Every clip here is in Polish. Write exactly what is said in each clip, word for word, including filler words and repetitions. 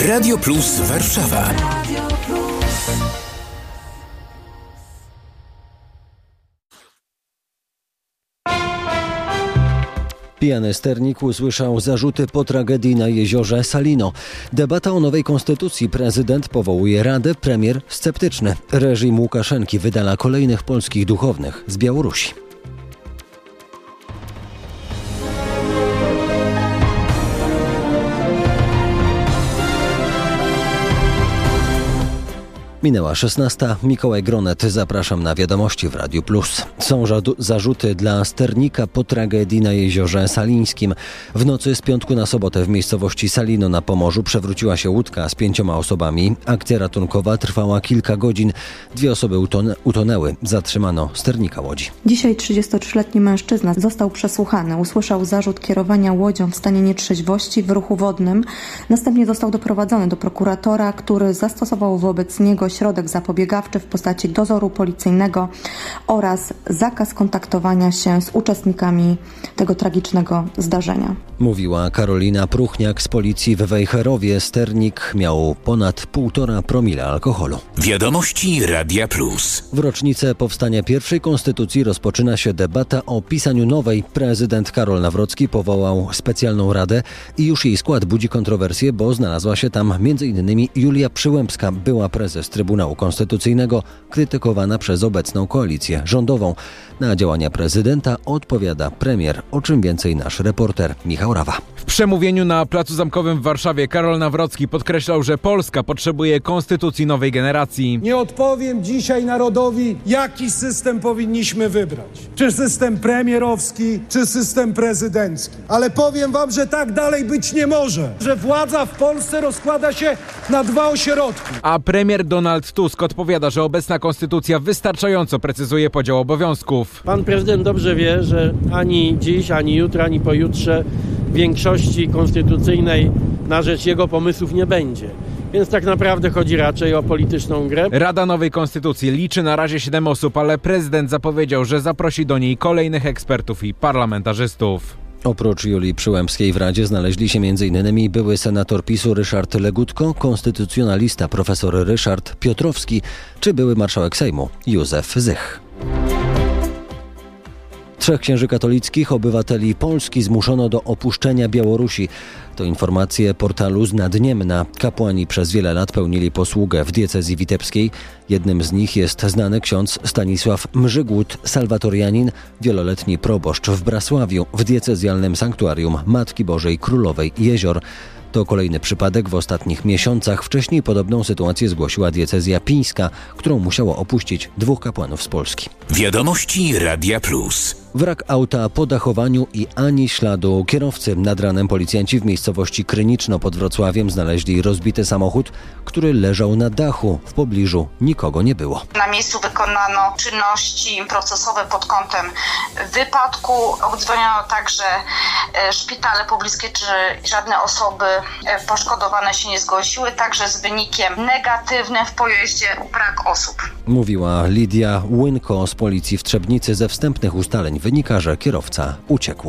Radio Plus Warszawa. Pijany sternik usłyszał zarzuty po tragedii na jeziorze Salino. Debata o nowej konstytucji. Prezydent powołuje radę, premier sceptyczny. Reżim Łukaszenki wydala kolejnych polskich duchownych z Białorusi. Minęła szesnasta. Mikołaj Gronet. Zapraszam na wiadomości w Radiu Plus. Są żadu- zarzuty dla sternika po tragedii na jeziorze Salińskim. W nocy z piątku na sobotę w miejscowości Salino na Pomorzu przewróciła się łódka z pięcioma osobami. Akcja ratunkowa trwała kilka godzin. Dwie osoby uton- utonęły. Zatrzymano sternika łodzi. Dzisiaj trzydziestotrzyletni mężczyzna został przesłuchany. Usłyszał zarzut kierowania łodzią w stanie nietrzeźwości w ruchu wodnym. Następnie został doprowadzony do prokuratora, który zastosował wobec niego środek zapobiegawczy w postaci dozoru policyjnego oraz zakaz kontaktowania się z uczestnikami tego tragicznego zdarzenia. Mówiła Karolina Pruchniak z policji w Wejherowie. Sternik miał ponad półtora promila alkoholu. Wiadomości Radia Plus. W rocznicę powstania pierwszej konstytucji rozpoczyna się debata o pisaniu nowej. Prezydent Karol Nawrocki powołał specjalną radę i już jej skład budzi kontrowersje, bo znalazła się tam między innymi Julia Przyłębska, była prezes Trybunału Konstytucyjnego, krytykowana przez obecną koalicję rządową. Na działania prezydenta odpowiada premier, o czym więcej nasz reporter Michał Rawa. W przemówieniu na Placu Zamkowym w Warszawie Karol Nawrocki podkreślał, że Polska potrzebuje konstytucji nowej generacji. Nie odpowiem dzisiaj narodowi, jaki system powinniśmy wybrać. Czy system premierowski, czy system prezydencki. Ale powiem wam, że tak dalej być nie może. Że władza w Polsce rozkłada się na dwa ośrodki. A premier Donald Tusk odpowiada, że obecna konstytucja wystarczająco precyzuje podział obowiązków. Pan prezydent dobrze wie, że ani dziś, ani jutro, ani pojutrze większości konstytucyjnej na rzecz jego pomysłów nie będzie. Więc tak naprawdę chodzi raczej o polityczną grę. Rada Nowej Konstytucji liczy na razie siedem osób, ale prezydent zapowiedział, że zaprosi do niej kolejnych ekspertów i parlamentarzystów. Oprócz Julii Przyłębskiej w Radzie znaleźli się m.in. były senator PiSu Ryszard Legutko, konstytucjonalista profesor Ryszard Piotrowski czy były marszałek Sejmu Józef Zych. Trzech księży katolickich, obywateli Polski, zmuszono do opuszczenia Białorusi. To informacje portalu Znadniemna. Kapłani przez wiele lat pełnili posługę w diecezji witebskiej. Jednym z nich jest znany ksiądz Stanisław Mrzygłód, salwatorianin, wieloletni proboszcz w Brasławiu, w diecezjalnym sanktuarium Matki Bożej Królowej Jezior. To kolejny przypadek w ostatnich miesiącach. Wcześniej podobną sytuację zgłosiła diecezja pińska, którą musiało opuścić dwóch kapłanów z Polski. Wiadomości Radia Plus. Wrak auta po dachowaniu i ani śladu kierowcy. Nad ranem policjanci w miejscowości Kryniczno pod Wrocławiem znaleźli rozbity samochód, który leżał na dachu. W pobliżu nikogo nie było. Na miejscu wykonano czynności procesowe pod kątem wypadku. Obdzwoniono także szpitale pobliskie, czy żadne osoby poszkodowane się nie zgłosiły. Także z wynikiem negatywnym w pojeździe brak osób. Mówiła Lidia Łynko z policji w Trzebnicy. Ze wstępnych ustaleń wynika, że kierowca uciekł.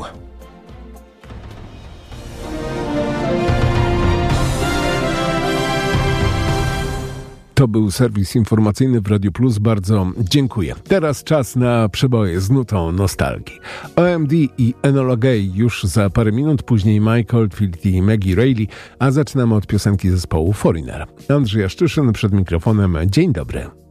To był serwis informacyjny w Radiu Plus. Bardzo dziękuję. Teraz czas na przeboje z nutą nostalgii. O M D i Enola Gay już za parę minut, później Mike Oldfield i Maggie Reilly, a zaczynamy od piosenki zespołu Foreigner. Andrzej Jaszczyszyn przed mikrofonem. Dzień dobry.